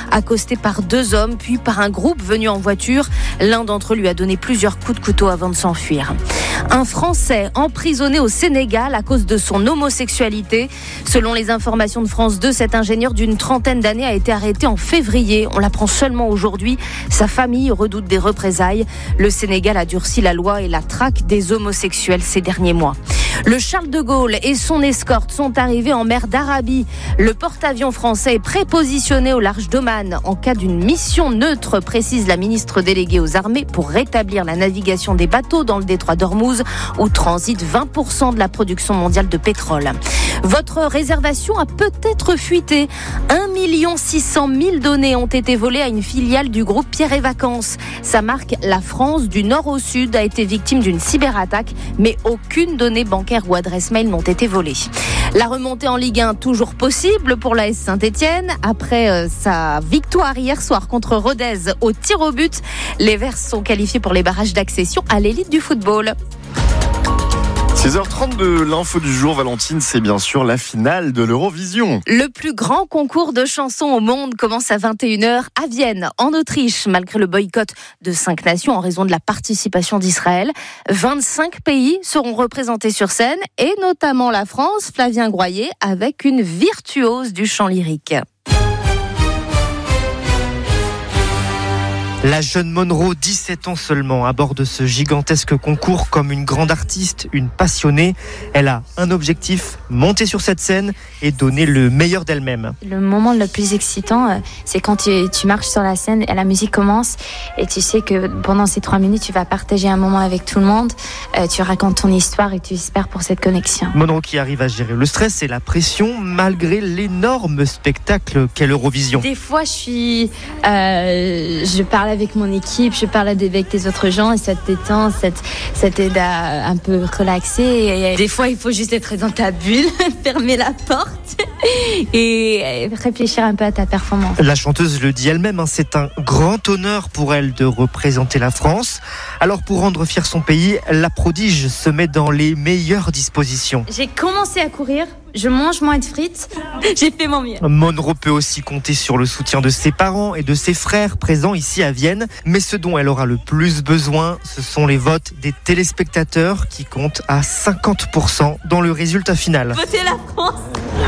accosté par 2 hommes, puis par un groupe venu en voiture. L'un d'entre eux lui a donné plusieurs coups de couteau avant de s'enfuir. Un Français emprisonné au Sénégal à cause de son homosexualité. Selon les informations de France 2, cet ingénieur d'une trentaine d'années a été arrêté en février. On l'apprend seulement aujourd'hui. Sa famille redoute des représailles. Le Sénégal a durci la loi et la traque des homosexuels ces derniers mois. Le Charles de Gaulle et son escorte sont arrivés en mer d'Arabie. Le porte-avions français est prépositionné au large d'Oman en cas d'une mission neutre, précise la ministre déléguée aux armées, pour rétablir la navigation des bateaux dans le détroit d'Ormuz où transite 20% de la production mondiale de pétrole. Votre réservation a peut-être fuité. 1 600 000 données ont été volées à une filiale du groupe Pierre et Vacances. Ça marque la France du nord au sud a été victime d'une cyberattaque, mais aucune donnée bancaire ou adresse mail n'ont été volées. La remontée en Ligue 1 toujours possible pour l'AS Saint-Etienne. Après sa victoire hier soir contre Rodez au tir au but, les Verts sont qualifiés pour les barrages d'accession à l'élite du football. 6h30 de l'info du jour, Valentine, c'est bien sûr la finale de l'Eurovision. Le plus grand concours de chansons au monde commence à 21h à Vienne, en Autriche, malgré le boycott de 5 nations en raison de la participation d'Israël. 25 pays seront représentés sur scène, et notamment la France, Flavien Groyer, avec une virtuose du chant lyrique. La jeune Monroe, 17 ans seulement, aborde ce gigantesque concours comme une grande artiste, une passionnée. Elle a un objectif, monter sur cette scène et donner le meilleur d'elle-même. Le moment le plus excitant, c'est quand tu marches sur la scène et la musique commence et tu sais que pendant ces 3 minutes, tu vas partager un moment avec tout le monde. Tu racontes ton histoire et tu espères pour cette connexion. Monroe qui arrive à gérer le stress et la pression malgré l'énorme spectacle qu'est l'Eurovision. Des fois, je parle avec mon équipe, je parle avec des autres gens et ça te détend, ça t'aide à un peu relaxer. Et des fois, il faut juste être dans ta bulle, fermer la porte et réfléchir un peu à ta performance. La chanteuse le dit elle-même, c'est un grand honneur pour elle de représenter la France. Alors pour rendre fier son pays, la prodige se met dans les meilleures dispositions. J'ai commencé à courir. Je mange moins de frites, j'ai fait mon mieux. Monroe peut aussi compter sur le soutien de ses parents et de ses frères présents ici à Vienne. Mais ce dont elle aura le plus besoin, ce sont les votes des téléspectateurs qui comptent à 50% dans le résultat final. Votez la France!